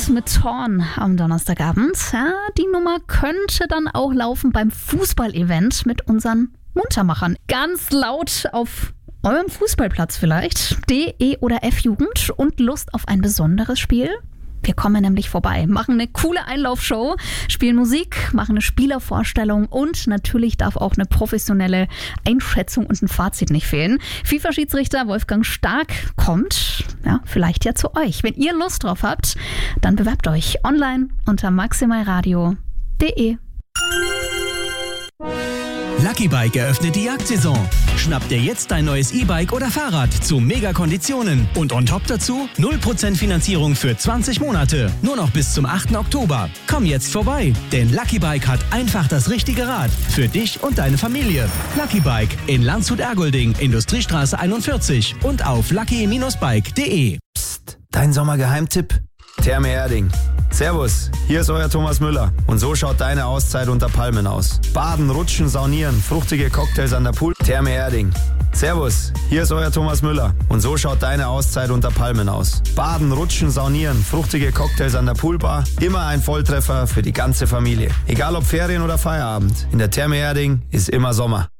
Roots mit Horn am Donnerstagabend. Ja, die Nummer könnte dann auch laufen beim Fußballevent mit unseren Muntermachern. Ganz laut auf eurem Fußballplatz vielleicht. D, E oder F-Jugend und Lust auf ein besonderes Spiel? Wir kommen nämlich vorbei, machen eine coole Einlaufshow, spielen Musik, machen eine Spielervorstellung und natürlich darf auch eine professionelle Einschätzung und ein Fazit nicht fehlen. FIFA-Schiedsrichter Wolfgang Stark kommt, ja, vielleicht ja zu euch. Wenn ihr Lust drauf habt, dann bewerbt euch online unter maximalradio.de. Lucky Bike eröffnet die Jagdsaison. Schnapp dir jetzt dein neues E-Bike oder Fahrrad zu Mega-Konditionen. Und on top dazu 0% Finanzierung für 20 Monate. Nur noch bis zum 8. Oktober. Komm jetzt vorbei, denn Lucky Bike hat einfach das richtige Rad für dich und deine Familie. Lucky Bike in Landshut-Ergolding, Industriestraße 41 und auf lucky-bike.de. Psst, dein Sommergeheimtipp? Therme Erding. Servus, hier ist euer Thomas Müller. Und so schaut deine Auszeit unter Palmen aus. Baden, rutschen, saunieren, fruchtige Cocktails an der Pool. Therme Erding. Servus, hier ist euer Thomas Müller. Und so schaut deine Auszeit unter Palmen aus. Baden, rutschen, saunieren, fruchtige Cocktails an der Poolbar. Immer ein Volltreffer für die ganze Familie. Egal ob Ferien oder Feierabend. In der Therme Erding ist immer Sommer.